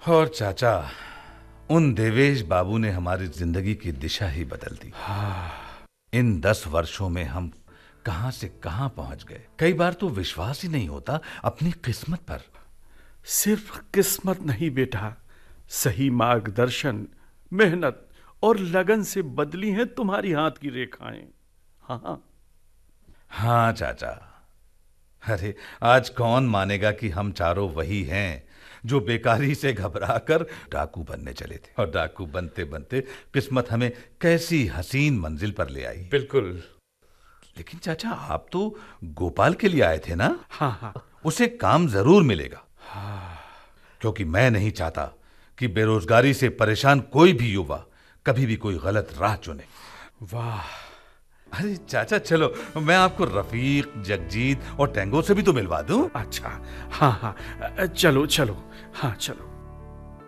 और चाचा, उन देवेश बाबू ने हमारी जिंदगी की दिशा ही बदल दी। इन 10 वर्षों में हम कहां से कहां पहुंच गए। कई बार तो विश्वास ही नहीं होता अपनी किस्मत पर। सिर्फ किस्मत नहीं बेटा, सही मार्गदर्शन, मेहनत और लगन से बदली हैं तुम्हारी हाथ की रेखाएं। हाँ। हाँ चाचा, अरे आज कौन मानेगा कि हम चारों वही हैं जो बेकारी से घबराकर डाकू बनने चले थे, और डाकू बनते बनते किस्मत हमें कैसी हसीन मंजिल पर ले आई। बिल्कुल। लेकिन चाचा, आप तो गोपाल के लिए आए थे ना? हाँ हाँ। उसे काम जरूर मिलेगा, क्योंकि मैं नहीं चाहता कि बेरोजगारी से परेशान कोई भी युवा कभी भी कोई गलत राह चुने। वाह। अरे चाचा चलो, मैं आपको रफीक, जगजीत और टेंगो से भी तो मिलवा दूं। अच्छा। हाँ हाँ, चलो चलो। हाँ चलो।